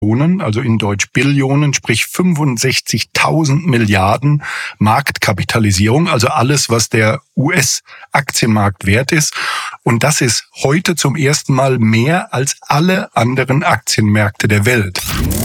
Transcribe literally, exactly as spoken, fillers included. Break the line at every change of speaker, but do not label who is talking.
also in Deutsch Billionen, sprich fünfundsechzigtausend Milliarden Marktkapitalisierung, also alles, was der U S-Aktienmarkt wert ist. Und das ist heute zum ersten Mal mehr als alle anderen Aktienmärkte der Welt.